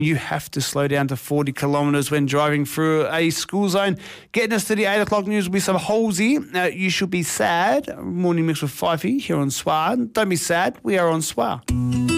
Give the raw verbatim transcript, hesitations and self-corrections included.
you have to slow down to forty kilometres when driving through a school zone. Getting us to the eight o'clock news will be some Halsey. Uh, you should be sad. Morning mix with Fifey here on S W R. Don't be sad. We are on S W R.